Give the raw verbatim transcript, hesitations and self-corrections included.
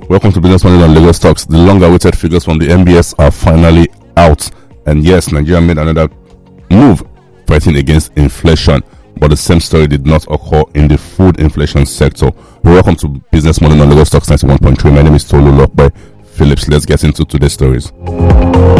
Welcome to Business Morning on Lagos Talks. The long-awaited figures from the M B S are finally out. And yes, Nigeria made another move fighting against inflation. But the same story did not occur in the food inflation sector. Welcome to Business Morning on Lagos Talks ninety-one point three. My name is Tolu Lokbe Phillips. Let's get into today's stories.